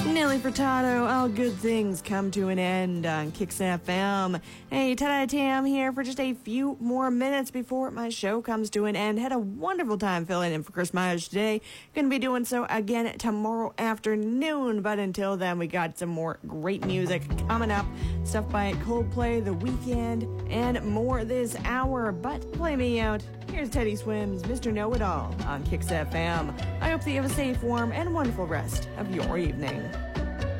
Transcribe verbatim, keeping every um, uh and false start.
Nelly Furtado, all good things come to an end on Kicks F M. Hey, ta-da, Tam here for just a few more minutes before my show comes to an end. Had a wonderful time filling in for Chris Myers today. Gonna be doing so again tomorrow afternoon, but until then, we got some more great music coming up. Stuff by Coldplay, The Weeknd, and more this hour. But play me out. Here's Teddy Swims, Mister Know-It-All on Kicks F M. I hope that you have a safe, warm, and wonderful rest of your evening.